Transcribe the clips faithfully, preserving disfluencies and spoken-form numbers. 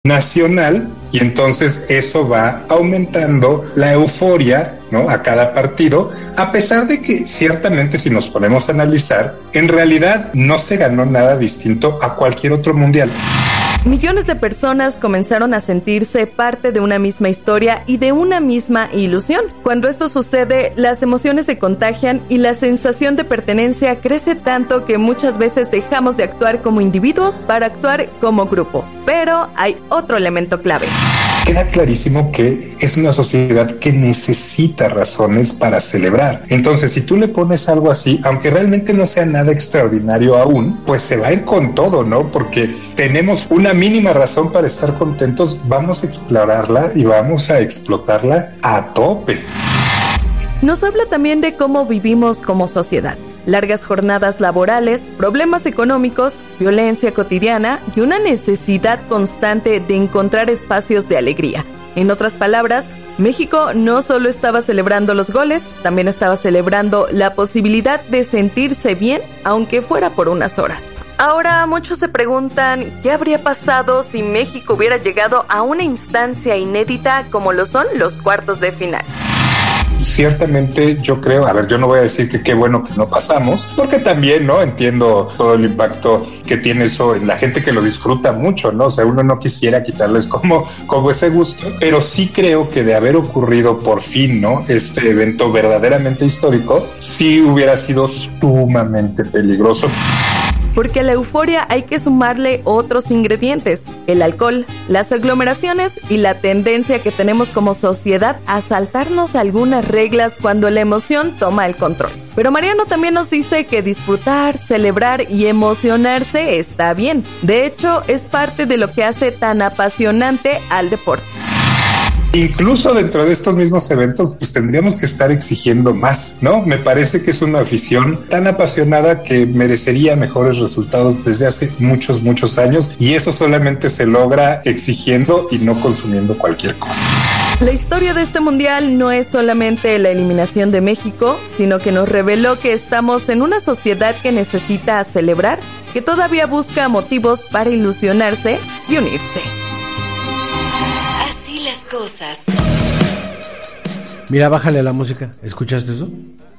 nacional, y entonces eso va aumentando la euforia, ¿no?, a cada partido, a pesar de que ciertamente, si nos ponemos a analizar, en realidad no se ganó nada distinto a cualquier otro mundial. Millones de personas comenzaron a sentirse parte de una misma historia y de una misma ilusión. Cuando esto sucede, las emociones se contagian y la sensación de pertenencia crece tanto que muchas veces dejamos de actuar como individuos para actuar como grupo. Pero hay otro elemento clave. Queda clarísimo que es una sociedad que necesita razones para celebrar. Entonces, si tú le pones algo así, aunque realmente no sea nada extraordinario aún, pues se va a ir con todo, ¿no? Porque tenemos una mínima razón para estar contentos, vamos a explorarla y vamos a explotarla a tope. Nos habla también de cómo vivimos como sociedad. Largas jornadas laborales, problemas económicos, violencia cotidiana y una necesidad constante de encontrar espacios de alegría. En otras palabras, México no solo estaba celebrando los goles, también estaba celebrando la posibilidad de sentirse bien, aunque fuera por unas horas. Ahora muchos se preguntan qué habría pasado si México hubiera llegado a una instancia inédita como lo son los cuartos de final. Ciertamente yo creo, a ver, yo no voy a decir que qué bueno que no pasamos, porque también, ¿no?, entiendo todo el impacto que tiene eso en la gente que lo disfruta mucho, ¿no? O sea, uno no quisiera quitarles como, como ese gusto, pero sí creo que de haber ocurrido por fin, ¿no?, este evento verdaderamente histórico, sí hubiera sido sumamente peligroso. Porque a la euforia hay que sumarle otros ingredientes: el alcohol, las aglomeraciones y la tendencia que tenemos como sociedad a saltarnos algunas reglas cuando la emoción toma el control. Pero Mariano también nos dice que disfrutar, celebrar y emocionarse está bien. De hecho, es parte de lo que hace tan apasionante al deporte. Incluso dentro de estos mismos eventos, pues tendríamos que estar exigiendo más, ¿no? Me parece que es una afición tan apasionada que merecería mejores resultados desde hace muchos, muchos años, y eso solamente se logra exigiendo y no consumiendo cualquier cosa. La historia de este mundial no es solamente la eliminación de México, sino que nos reveló que estamos en una sociedad que necesita celebrar, que todavía busca motivos para ilusionarse y unirse. Las cosas. Mira, bájale a la música. ¿Escuchaste eso?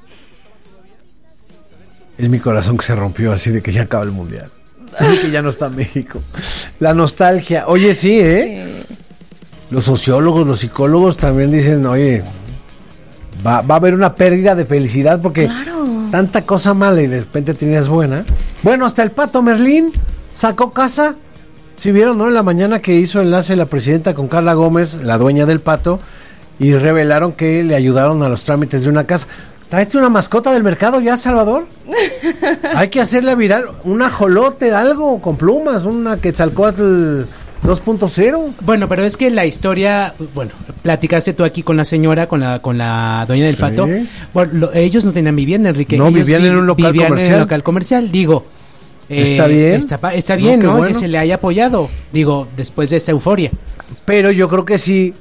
Es mi corazón que se rompió así de que ya acaba el mundial. Que ya no está México. La nostalgia. Oye, sí, ¿eh? Sí. Los sociólogos, los psicólogos también dicen, oye, va, va a haber una pérdida de felicidad porque claro, tanta cosa mala y de repente tenías buena. Bueno, hasta el Pato Merlín sacó casa. Si vieron, ¿no?, en la mañana que hizo enlace la presidenta con Carla Gómez, la dueña del Pato, y revelaron que le ayudaron a los trámites de una casa. Tráete una mascota del mercado ya, Salvador. Hay que hacerle viral un ajolote, algo con plumas, una Quetzalcóatl dos punto cero. Bueno, pero es que la historia, bueno, platicaste tú aquí con la señora, con la con la dueña del Pato. Sí. Bueno, lo, ellos no tenían vivienda, Enrique. No, ellos vivían vi, en un local vivían comercial. en un local comercial, digo. Está eh, bien. Está, está bien, ¿no? ¿no? Bueno. Que se le haya apoyado, digo, después de esta euforia. Pero yo creo que si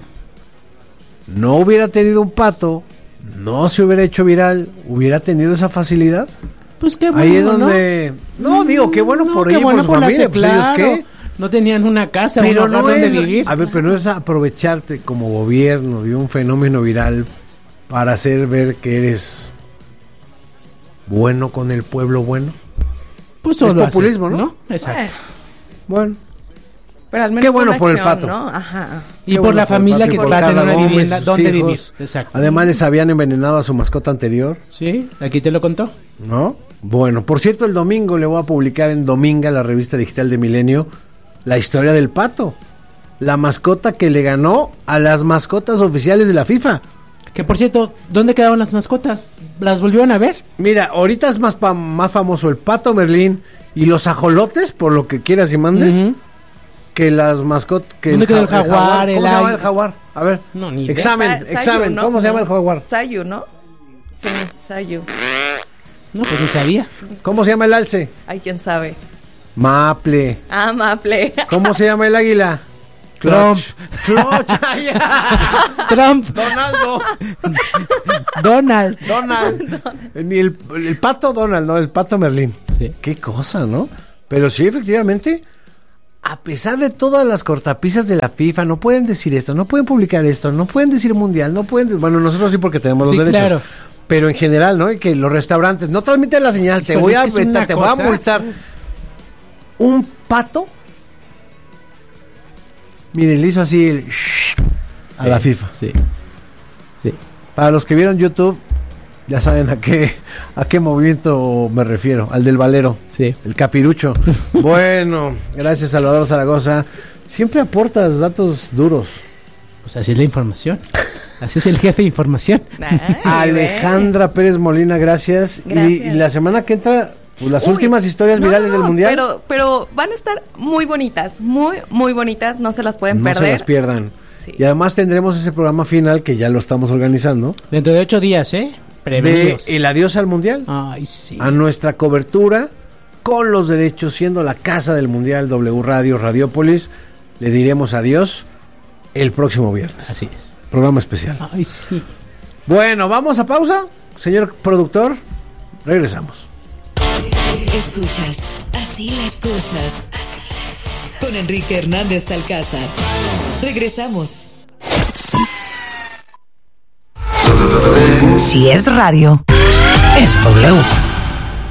no hubiera tenido un Pato, no se hubiera hecho viral, hubiera tenido esa facilidad. Pues qué bueno, ahí es donde... No, no digo, qué bueno no, por qué ellos, bueno por por familia, la, pues claro. ellos qué. No tenían una casa, pero un no lugar es, donde vivir. A ver, pero no es aprovecharte como gobierno de un fenómeno viral para hacer ver que eres bueno con el pueblo bueno. Pues todo es lo populismo, hace, ¿no? ¿no? Exacto. Bueno. Pero al menos qué bueno por acción, el Pato. ¿no? Ajá. Y qué por bueno la por familia que va a tener una Gómez, vivienda donde hijos. vivir. Exacto. Además les habían envenenado a su mascota anterior. Sí, aquí te lo contó. ¿No? Bueno, por cierto, el domingo le voy a publicar en Dominga, la revista digital de Milenio, la historia del Pato. La mascota que le ganó a las mascotas oficiales de la FIFA. Que por cierto, ¿dónde quedaron las mascotas? ¿Las volvieron a ver? Mira, ahorita es más, pa- más famoso el Pato Merlín y los ajolotes, por lo que quieras y mandes, uh-huh. que las mascotas... Que ¿Dónde el, quedó ja- el jaguar? el jaguar? ¿Cómo el se llama ay... el jaguar? A ver, no, ni idea. examen, Sa- examen, Sayu, ¿no? ¿cómo se llama el jaguar? Sayu, ¿no? Sí, Sayu. No, pues ni sabía. ¿Cómo se llama el alce? Ay, quién sabe. Maple. Ah, Maple. ¿Cómo se llama el águila? Trump. Clutch. Trump. Donaldo. Donald. Donald. Ni el, el pato Donald, no, el Pato Merlín. Sí. Qué cosa, ¿no? Pero sí, efectivamente, a pesar de todas las cortapisas de la FIFA, no pueden decir esto, no pueden publicar esto, no pueden decir mundial, no pueden... Bueno, nosotros sí porque tenemos Sí, los derechos. claro. Pero en general, ¿no? Y que los restaurantes no transmiten la señal, te Híjole, voy es a que es una vetar, te voy a cosa. multar. Un pato, miren, le hizo así el shh a Sí, la FIFA. Sí. Sí. Para los que vieron YouTube, ya saben a qué a qué movimiento me refiero, al del valero, Sí. el capirucho. Bueno, gracias Salvador Zaragoza. Siempre aportas datos duros. Pues así es la información. Así es el jefe de información. Ay, Alejandra Pérez Molina, gracias. Gracias. Y, y la semana que entra, pues, las Uy, últimas historias no, virales no, del mundial. Pero, pero van a estar muy bonitas, muy, muy bonitas, no se las pueden no perder. se las pierdan. Sí. Y además tendremos ese programa final que ya lo estamos organizando. Dentro de ocho días, ¿eh? De Prevenidos. el adiós al mundial. Ay, sí. A nuestra cobertura con los derechos, siendo la casa del mundial W Radio Radiópolis. Le diremos adiós el próximo viernes. Así es. Programa especial. Ay, sí. Bueno, vamos a pausa. Señor productor, regresamos. Escuchas Así las cosas. Así las cosas. Con Enrique Hernández Alcázar. Regresamos. Si es radio, es W.